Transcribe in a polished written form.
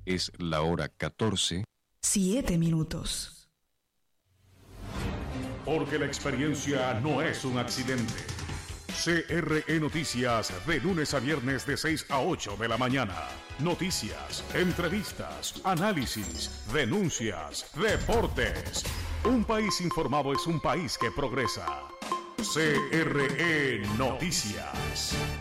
Es la hora 14. 7 minutos. Porque la experiencia no es un accidente. CRE Noticias, de lunes a viernes de 6 a 8 de la mañana. Noticias, entrevistas, análisis, denuncias, deportes. Un país informado es un país que progresa. CRE Noticias.